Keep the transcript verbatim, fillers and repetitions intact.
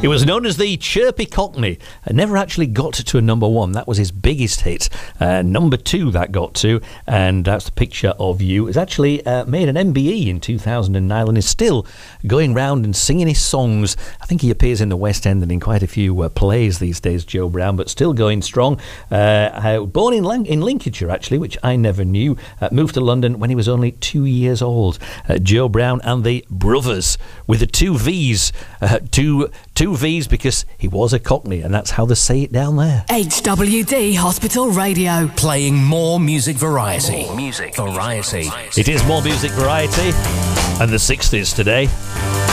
It was known as the Chirpy Cockney. It never actually got to a number one. That was his biggest hit. Uh, number two that got to, and that's the Picture of You. It's actually uh, made an M B E in two thousand nine and is still going round and singing his songs. I think he appears in the West End and in quite a few uh, plays these days, Joe Brown, but still going strong. Uh, uh, born in, Lan- in Lincolnshire, actually, which I never knew. Uh, moved to London when he was only two years old. Uh, Joe Brown and the Brothers with the two V's. Uh, two, two V's because he was a Cockney, and that's how they say it down there. H W D Hospital Radio. Playing more music variety. More music variety. It is more music variety and the sixties today.